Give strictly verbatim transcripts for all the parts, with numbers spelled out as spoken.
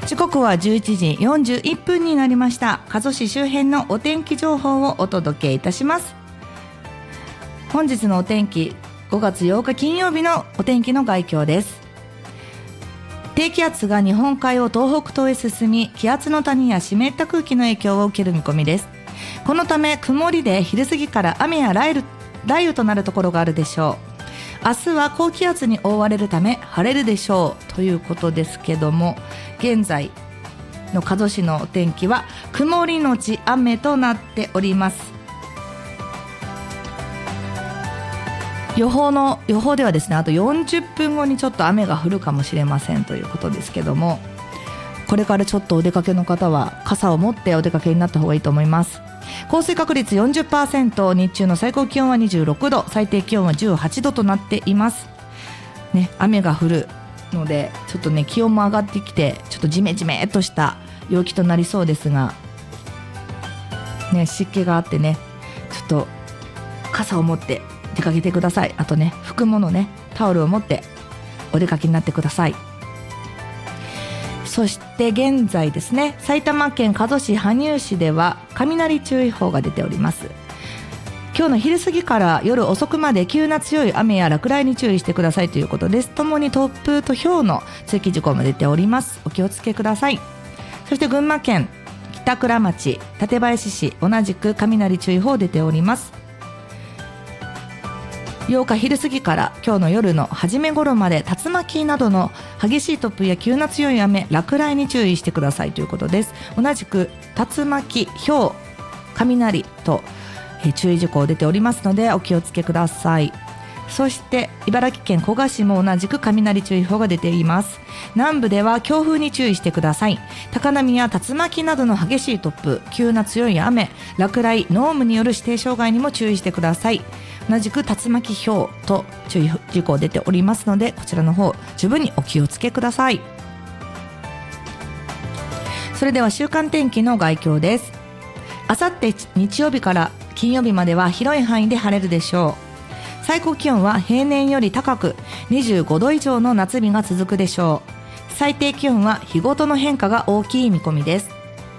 時刻はじゅういちじよんじゅういっぷんになりました。加須市周辺のお天気情報をお届けいたします。本日のお天気、ごがつようか金曜日のお天気の概況です。低気圧が日本海を東北東へ進み、気圧の谷や湿った空気の影響を受ける見込みです。このため曇りで昼過ぎから雨や雷雨、雷雨となるところがあるでしょう。明日は高気圧に覆われるため晴れるでしょうということですけども、現在の加須市のお天気は曇りのち雨となっております。予報の予報ではですね、あとよんじゅっぷんごにちょっと雨が降るかもしれませんということですけども、これからちょっとお出かけの方は傘を持ってお出かけになった方がいいと思います。降水確率 よんじゅっパーセント、 日中の最高気温はにじゅうろくど、最低気温はじゅうはちどとなっています、ね、雨が降るのでちょっとね気温も上がってきて、ちょっとジメジメっとした陽気となりそうですが、ね、湿気があってね、ちょっと傘を持って出かけてください。あとね、拭くものね、タオルを持ってお出かけになってください。そして現在ですね、埼玉県加須市羽生市では雷注意報が出ております。今日の昼過ぎから夜遅くまで急な強い雨や落雷に注意してくださいということです。ともに突風と雹の通知事項も出ております。お気をつけください。そして群馬県北倉町、館林市、同じく雷注意報出ております。ようか昼過ぎから今日の夜の初め頃まで竜巻などの激しい突風や急な強い雨、落雷に注意してくださいということです。同じく竜巻、雹、雷と、えー、注意事項出ておりますのでお気をつけください。そして茨城県古河市も同じく雷注意報が出ています。南部では強風に注意してください。高波や竜巻などの激しい突風、急な強い雨、落雷、濃霧による指定障害にも注意してください。同じく竜巻、雹と注意事項出ておりますので、こちらの方十分にお気をつけください。それでは週間天気の概況です。あさって日曜日から金曜日までは広い範囲で晴れるでしょう。最高気温は平年より高くにじゅうごど以上の夏日が続くでしょう。最低気温は日ごとの変化が大きい見込みです。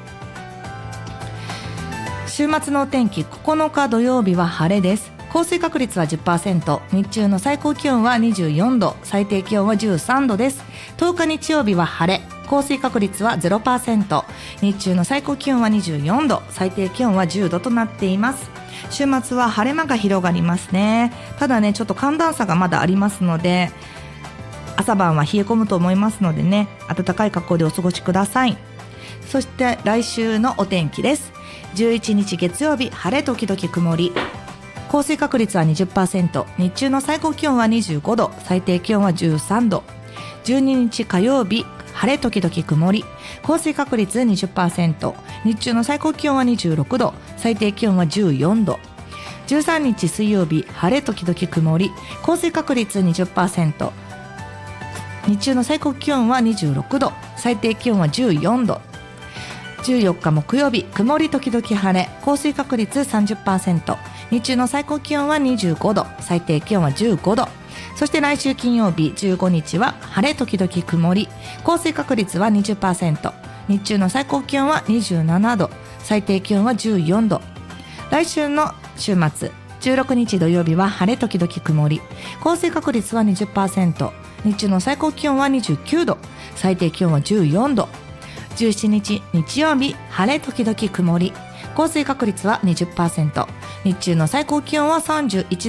週末のお天気、ここのか土曜日は晴れです。降水確率は じゅっパーセント、 日中の最高気温はにじゅうよんど、最低気温はじゅうさんどです。とおか日曜日は晴れ、降水確率は ゼロパーセント、 日中の最高気温はにじゅうよんど、最低気温はじゅうどとなっています。週末は晴れ間が広がりますね。ただね、ちょっと寒暖差がまだありますので、朝晩は冷え込むと思いますのでね、暖かい格好でお過ごしください。そして来週のお天気です。じゅういちにち月曜日、晴れ時々曇り、降水確率は にじゅっパーセント、 日中の最高気温はにじゅうごど、最低気温はじゅうさんど。じゅうににち火曜日、晴れ時々曇り、降水確率 にじゅっパーセント、 日中の最高気温はにじゅうろくど、最低気温はじゅうよんど。じゅうさんにち水曜日、晴れ時々曇り、降水確率 にじゅっパーセント、 日中の最高気温はにじゅうろくど、最低気温はじゅうよんど。じゅうよっか木曜日、曇り時々晴れ、降水確率 さんじゅっパーセント、 日中の最高気温はにじゅうごど、最低気温はじゅうごど。そして来週金曜日じゅうごにちは晴れ時々曇り、降水確率は にじゅっパーセント、 日中の最高気温はにじゅうななど、最低気温はじゅうよんど。来週の週末じゅうろくにち土曜日は晴れ時々曇り、降水確率は にじゅっパーセント、 日中の最高気温はにじゅうきゅうど、最低気温はじゅうよんど。じゅうしちにち日曜日、晴れ時々曇り、降水確率は にじゅっパーセント、 日中の最高気温はさんじゅういちど